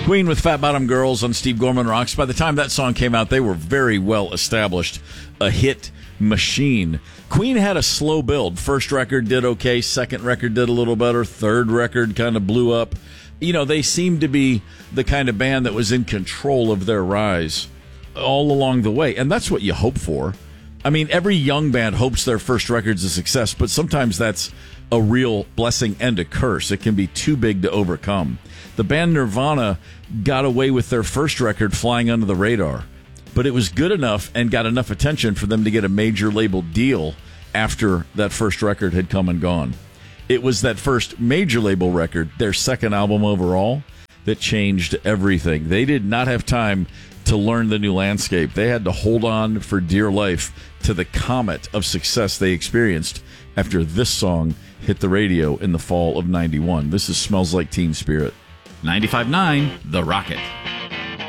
Queen with Fat Bottom Girls on Steve Gorman Rocks. By the time that song came out, they were very well established, a hit machine. Queen had a slow build. First record did okay, second record did a little better, third record kind of blew up. You know, they seemed to be the kind of band that was in control of their rise all along the way, and that's what you hope for. I mean, every young band hopes their first record's a success, but sometimes that's a real blessing and a curse. It can be too big to overcome. The band Nirvana got away with their first record flying under the radar, but it was good enough and got enough attention for them to get a major label deal after that first record had come and gone. It was that first major label record, their second album overall, that changed everything. They did not have time to learn the new landscape. They had to hold on for dear life to the comet of success they experienced after this song hit the radio in the fall of '91. This is Smells Like Teen Spirit. 95.9 The Rocket.